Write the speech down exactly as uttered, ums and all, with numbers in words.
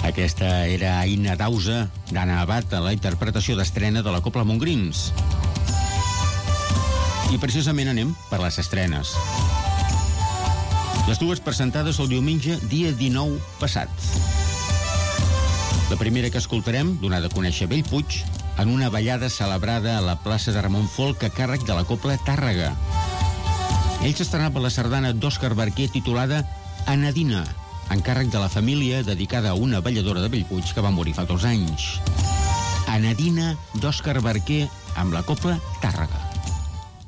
Aquesta era Aina Dausa, d'Anna Abad, a la interpretació d'estrena de la Cobla Montgrins. I precisament anem per les estrenes. Les dues presentades el diumenge, dia dinou passat. La primera que escoltarem, donada a conèixer a Bellpuig, en una ballada celebrada a la plaça de Ramon Folc a càrrec de la Cobla Tàrrega. Ells estrenaven la sardana d'Òscar Barquer titulada Anadina, encàrrec de la família dedicada a una balladora de Bellpuig que va morir fa dos anys. Anadina d'Òscar Barquer amb la Cobla Tàrrega.